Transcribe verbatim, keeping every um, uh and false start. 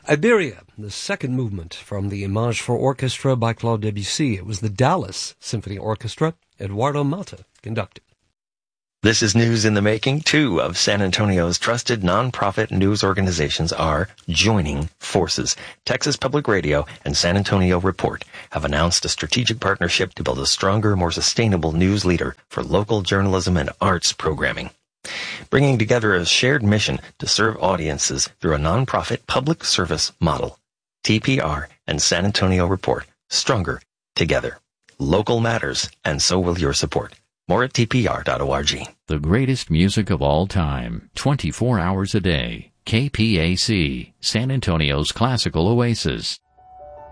Iberia, the second movement from the Image for Orchestra by Claude Debussy. It was the Dallas Symphony Orchestra. Eduardo Mata conducted. This is news in the making. Two of San Antonio's trusted nonprofit news organizations are joining forces. Texas Public Radio and San Antonio Report have announced a strategic partnership to build a stronger, more sustainable news leader for local journalism and arts programming, bringing together a shared mission to serve audiences through a nonprofit public service model. T P R and San Antonio Report, stronger together. Local matters, and so will your support. More at T P R dot org. The greatest music of all time, twenty-four hours a day. K P A C, San Antonio's classical oasis.